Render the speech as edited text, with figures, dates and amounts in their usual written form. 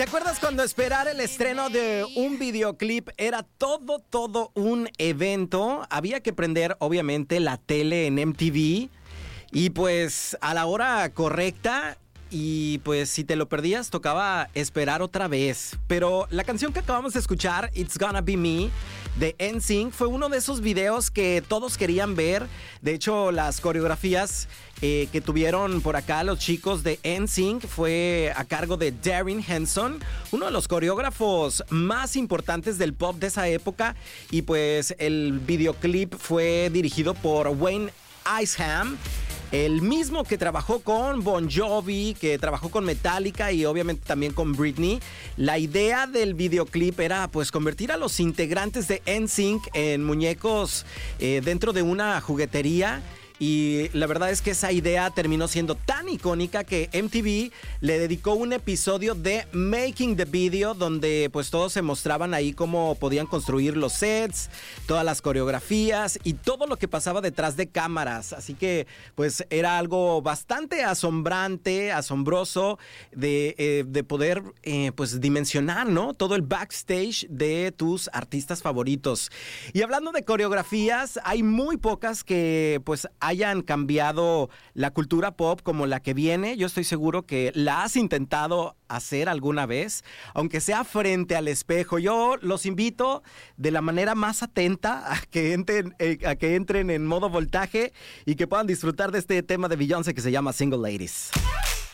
acuerdas cuando esperar el estreno de un videoclip era todo un evento? Había que prender, obviamente, la tele en MTV y pues a la hora correcta. Y pues si te lo perdías tocaba esperar otra vez. Pero la canción que acabamos de escuchar, It's Gonna Be Me, de NSYNC, fue uno de esos videos que todos querían ver. De hecho, las coreografías que tuvieron por acá los chicos de NSYNC fue a cargo de Darren Henson, uno de los coreógrafos más importantes del pop de esa época. Y pues el videoclip fue dirigido por Wayne Isham, el mismo que trabajó con Bon Jovi, que trabajó con Metallica y obviamente también con Britney. La idea del videoclip era pues convertir a los integrantes de NSYNC en muñecos dentro de una juguetería. Y la verdad es que esa idea terminó siendo tan icónica que MTV le dedicó un episodio de Making the Video, donde pues todos se mostraban ahí cómo podían construir los sets, todas las coreografías y todo lo que pasaba detrás de cámaras. Así que pues era algo bastante asombroso de poder pues dimensionar, ¿no? Todo el backstage de tus artistas favoritos. Y hablando de coreografías, hay muy pocas que pues hayan cambiado la cultura pop como la que viene. Yo estoy seguro que la has intentado hacer alguna vez, aunque sea frente al espejo. Yo los invito de la manera más atenta a que entren en modo voltaje y que puedan disfrutar de este tema de Beyoncé que se llama Single Ladies.